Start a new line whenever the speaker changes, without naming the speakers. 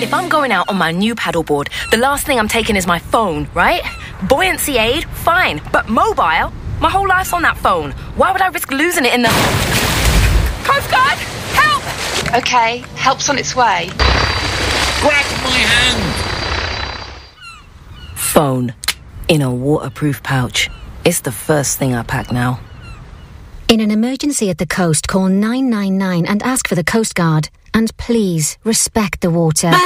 if I'm going out on my new paddleboard, the last thing I'm taking is my phone, right? Buoyancy aid, fine. But mobile? My whole life's on that phone. Why would I risk losing it in the... Coast Guard! Help!
Okay, help's on its way.
Grab my hand!
Phone. In a waterproof pouch. It's the first thing I pack now.
In an emergency at the coast, call 999 and ask for the Coast Guard. And please, respect the water.